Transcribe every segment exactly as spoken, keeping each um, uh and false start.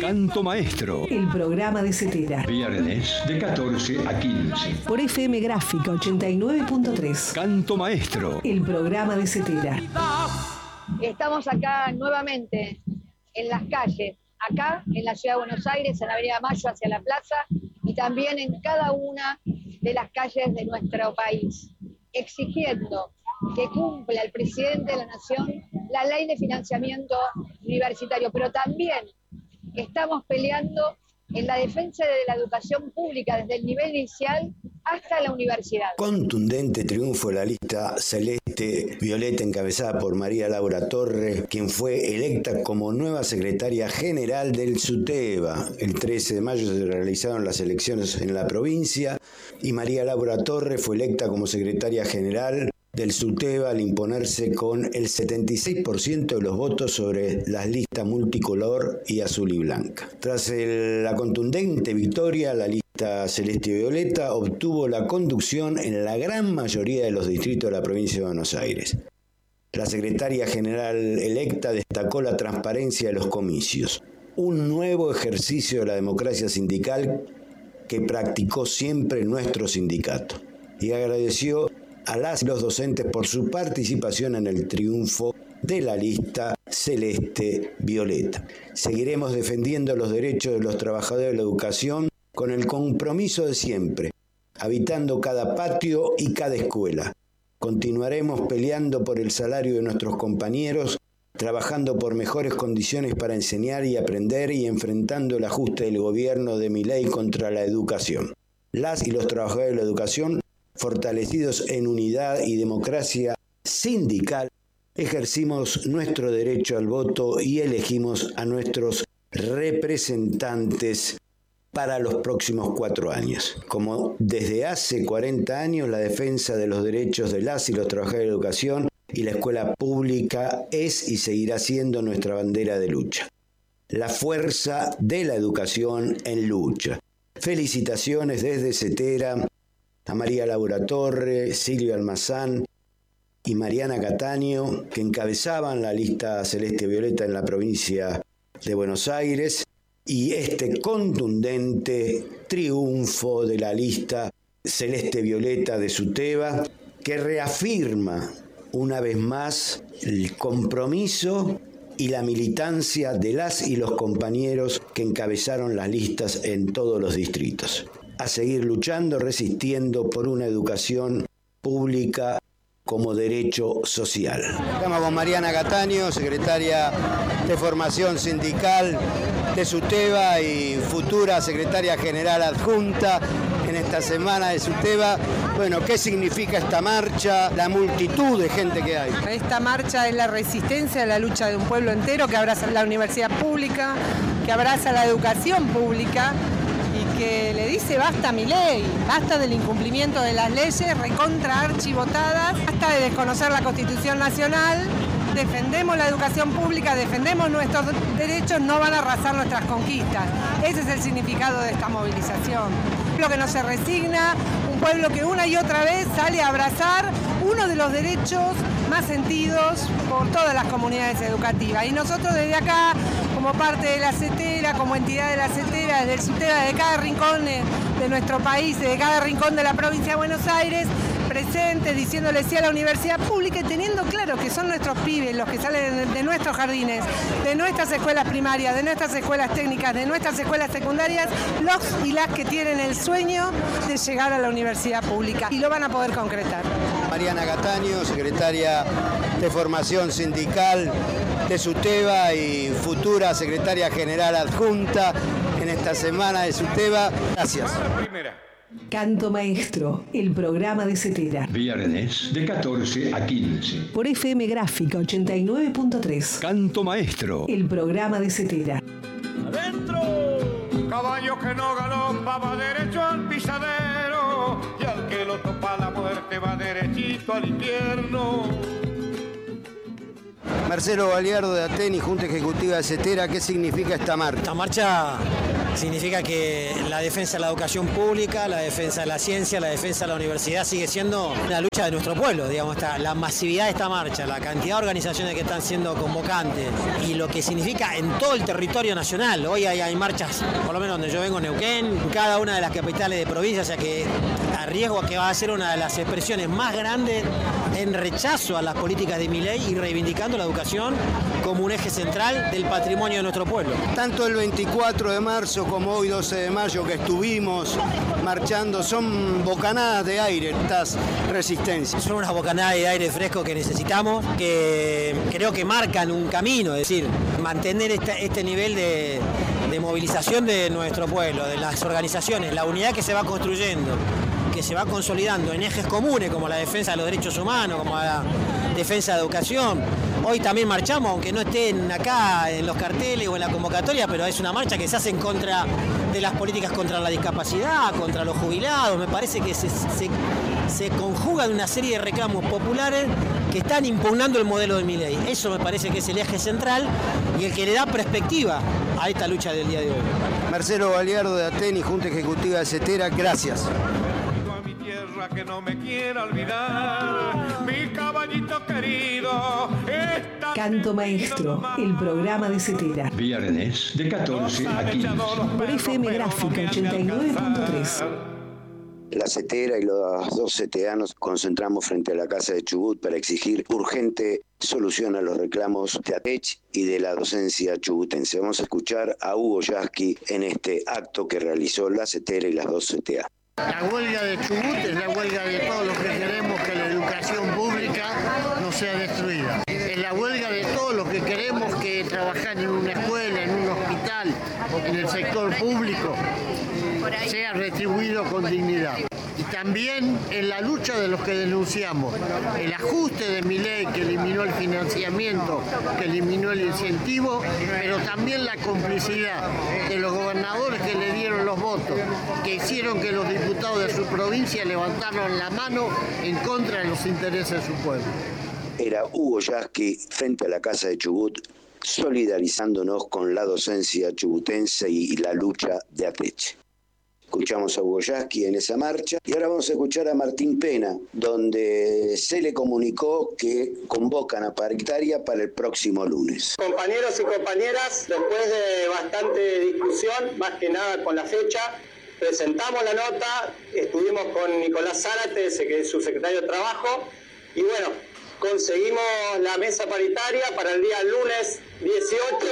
Canto Maestro, el programa de Cetera. Viernes de catorce a quince. Por F M Gráfica ochenta y nueve punto tres. Canto Maestro, el programa de Cetera. Estamos acá nuevamente en las calles, acá en la ciudad de Buenos Aires, en la Avenida Mayo hacia la plaza y también en cada una de las calles de nuestro país, exigiendo que cumpla el presidente de la Nación la ley de financiamiento universitario, pero también estamos peleando en la defensa de la educación pública desde el nivel inicial hasta la universidad. Contundente triunfo de la lista celeste violeta encabezada por María Laura Torre, quien fue electa como nueva secretaria general del SUTEBA. El trece de mayo se realizaron las elecciones en la provincia y María Laura Torre fue electa como secretaria general del SUTEBA al imponerse con el setenta y seis por ciento de los votos sobre las listas multicolor y azul y blanca. Tras el, la contundente victoria, la lista celeste y violeta obtuvo la conducción en la gran mayoría de los distritos de la provincia de Buenos Aires. La secretaria general electa destacó la transparencia de los comicios, un nuevo ejercicio de la democracia sindical que practicó siempre nuestro sindicato, y agradeció a las y los docentes por su participación en el triunfo de la lista celeste-violeta. Seguiremos defendiendo los derechos de los trabajadores de la educación con el compromiso de siempre, habitando cada patio y cada escuela. Continuaremos peleando por el salario de nuestros compañeros, trabajando por mejores condiciones para enseñar y aprender y enfrentando el ajuste del gobierno de Milei contra la educación. Las y los trabajadores de la educación, fortalecidos en unidad y democracia sindical, ejercimos nuestro derecho al voto y elegimos a nuestros representantes para los próximos cuatro años. Como desde hace cuarenta años, la defensa de los derechos de las y los trabajadores de la educación y la escuela pública es y seguirá siendo nuestra bandera de lucha. La fuerza de la educación en lucha. Felicitaciones desde Cetera a María Laura Torre, Silvia Almazán y Mariana Cataño, que encabezaban la lista celeste-violeta en la provincia de Buenos Aires, y este contundente triunfo de la lista celeste-violeta de SUTEBA, que reafirma una vez más el compromiso y la militancia de las y los compañeros que encabezaron las listas en todos los distritos. A seguir luchando, resistiendo por una educación pública como derecho social. Estamos con Mariana Cataño, secretaria de Formación Sindical de SUTEBA y futura secretaria general adjunta en esta semana de SUTEBA. Bueno, ¿qué significa esta marcha? La multitud de gente que hay. Esta marcha es la resistencia a la lucha de un pueblo entero que abraza la universidad pública, que abraza la educación pública, que le dice basta Milei, basta del incumplimiento de las leyes recontra archivotadas, basta de desconocer la Constitución Nacional, defendemos la educación pública, defendemos nuestros derechos, no van a arrasar nuestras conquistas. Ese es el significado de esta movilización. Un pueblo que no se resigna, un pueblo que una y otra vez sale a abrazar uno de los derechos más sentidos por todas las comunidades educativas. Y nosotros desde acá, como parte de la Cetera, como entidad de la Cetera, desde el SUTEBA, de cada rincón de nuestro país, de cada rincón de la provincia de Buenos Aires, presentes, diciéndole sí a la universidad pública y teniendo claro que son nuestros pibes los que salen de, de nuestros jardines, de nuestras escuelas primarias, de nuestras escuelas técnicas, de nuestras escuelas secundarias, los y las que tienen el sueño de llegar a la universidad pública y lo van a poder concretar. Mariana Cataño, secretaria de Formación Sindical de SUTEBA y futura secretaria general adjunta en esta semana de SUTEBA. Gracias. Canto Maestro, el programa de Cetera. Viernes de catorce a quince. Por F M Gráfica ochenta y nueve punto tres. Canto Maestro, el programa de Cetera. ¡Adentro! Caballo que no galopaba va derecho al pisadero y al que lo topa la muerte va derechito al infierno. Marcelo Baliardo de Ateni, Junta Ejecutiva de Cetera, ¿qué significa esta marcha? Esta marcha significa que la defensa de la educación pública, la defensa de la ciencia, la defensa de la universidad sigue siendo una lucha de nuestro pueblo, digamos, está, la masividad de esta marcha, la cantidad de organizaciones que están siendo convocantes y lo que significa en todo el territorio nacional. Hoy hay, hay marchas, por lo menos donde yo vengo, Neuquén, en cada una de las capitales de provincia, o sea que arriesgo a que va a ser una de las expresiones más grandes en rechazo a las políticas de Milei y reivindicando la educación como un eje central del patrimonio de nuestro pueblo. Tanto el veinticuatro de marzo como hoy doce de mayo que estuvimos marchando son bocanadas de aire, estas resistencias. Son unas bocanadas de aire fresco que necesitamos, que creo que marcan un camino, es decir, mantener este, este nivel de, de movilización de nuestro pueblo, de las organizaciones, la unidad que se va construyendo, que se va consolidando en ejes comunes como la defensa de los derechos humanos, como la defensa de la educación. Hoy también marchamos, aunque no estén acá en los carteles o en la convocatoria, pero es una marcha que se hace en contra de las políticas contra la discapacidad, contra los jubilados. Me parece que se, se, se conjugan una serie de reclamos populares que están impugnando el modelo de Milei. Eso me parece que es el eje central y el que le da perspectiva a esta lucha del día de hoy. Marcelo Baliardo de Ateni, Junta Ejecutiva de CETERA, gracias. Que no me quiera olvidar, mi caballito querido. Canto Maestro, el programa de CETERA. Viernes de catorce a quince. Por F M Gráfica ochenta y nueve punto tres. La CETERA y los dos ceteanos concentramos frente a la Casa de Chubut para exigir urgente solución a los reclamos de ATECH y de la docencia chubutense. Vamos a escuchar a Hugo Yasky en este acto que realizó la CETERA y las dos C T A. La huelga de Chubut es la huelga de todos los que queremos que la educación pública no sea destruida. Es la huelga de todos los que queremos que trabajar en una escuela, en un hospital, en el sector público, sea retribuido con dignidad. Y también en la lucha de los que denunciamos el ajuste de Milei, que eliminó el financiamiento, que eliminó el incentivo, pero también la complicidad de los gobernadores que le dieron los votos, que hicieron que los diputados de su provincia levantaron la mano en contra de los intereses de su pueblo. Era Hugo Yasky frente a la Casa de Chubut, solidarizándonos con la docencia chubutense y la lucha de ATECH. Escuchamos a Hugo Yasky en esa marcha y ahora vamos a escuchar a Martín Pena, donde se le comunicó que convocan a paritaria para el próximo lunes. Compañeros y compañeras, después de bastante discusión, más que nada con la fecha, presentamos la nota, estuvimos con Nicolás Zárate, que es su secretario de Trabajo, y bueno, conseguimos la mesa paritaria para el día lunes dieciocho.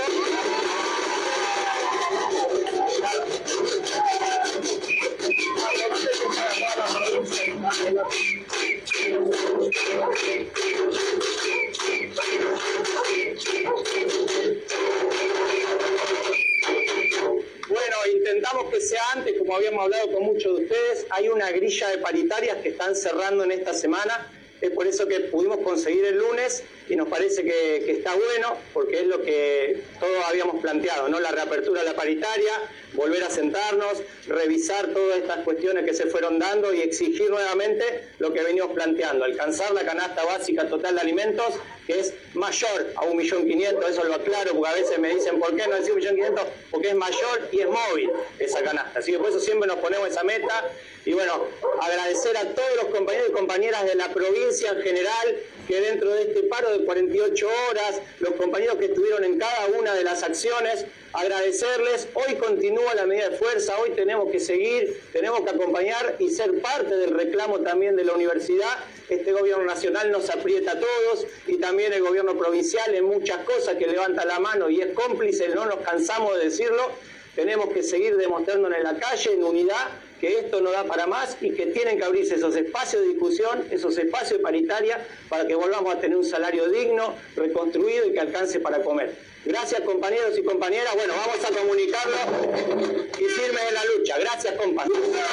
Bueno, intentamos que sea antes, como habíamos hablado con muchos de ustedes. Hay una grilla de paritarias que están cerrando en esta semana. Es por eso que pudimos conseguir el lunes y nos parece que, que está bueno, porque es lo que todos habíamos planteado, ¿no? La reapertura de la paritaria, volver a sentarnos, revisar todas estas cuestiones que se fueron dando y exigir nuevamente lo que venimos planteando, alcanzar la canasta básica total de alimentos, que es mayor a un millón quinientos, eso lo aclaro, porque a veces me dicen, ¿por qué no decir un millón quinientos? Porque es mayor y es móvil esa canasta, así que por eso siempre nos ponemos esa meta. Y bueno, agradecer a todos los compañeros y compañeras de la provincia en general, que dentro de este paro de cuarenta y ocho horas, los compañeros que estuvieron en cada una de las acciones, agradecerles. Hoy continúa la medida de fuerza, hoy tenemos que seguir, tenemos que acompañar y ser parte del reclamo también de la universidad. Este gobierno nacional nos aprieta a todos y también el gobierno provincial en muchas cosas, que levanta la mano y es cómplice, no nos cansamos de decirlo. Tenemos que seguir demostrándonos en la calle, en unidad, que esto no da para más y que tienen que abrirse esos espacios de discusión, esos espacios de paritaria, para que volvamos a tener un salario digno, reconstruido y que alcance para comer. Gracias, compañeros y compañeras. Bueno, vamos a comunicarlo y firmes en la lucha. Gracias, compa.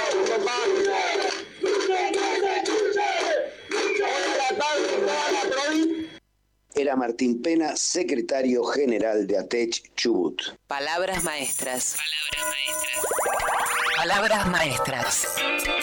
Era Martín Pena, secretario general de ATECH Chubut. Palabras maestras. Palabras maestras. Palabras maestras.